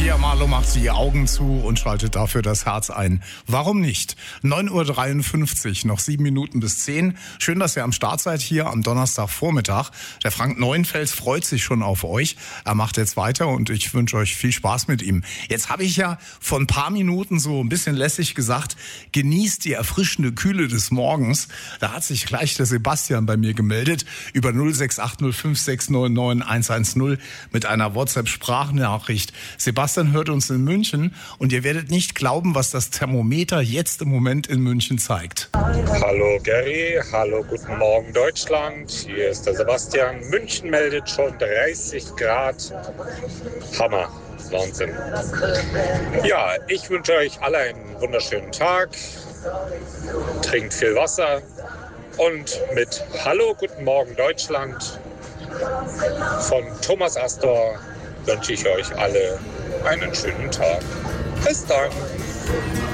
Pia Marlow macht die Augen zu und schaltet dafür das Herz ein. Warum nicht? 9.53 Uhr, noch 7 Minuten bis 10. Schön, dass ihr am Start seid hier am Donnerstagvormittag. Der Frank Neuenfels freut sich schon auf euch. Er macht jetzt weiter und ich wünsche euch viel Spaß mit ihm. Jetzt habe ich ja vor ein paar Minuten so ein bisschen lässig gesagt, genießt die erfrischende Kühle des Morgens. Da hat sich gleich der Sebastian bei mir gemeldet über 06805699110 mit einer WhatsApp-Sprachnachricht. Sebastian hört uns in München und ihr werdet nicht glauben, was das Thermometer jetzt im Moment in München zeigt. Hallo Gary, hallo guten Morgen Deutschland, hier ist der Sebastian. München meldet schon 30 Grad. Hammer, Wahnsinn. Ja, ich wünsche euch alle einen wunderschönen Tag. Trinkt viel Wasser und mit Hallo, guten Morgen Deutschland von Thomas Astor wünsche ich euch alle einen schönen Tag. Bis dann.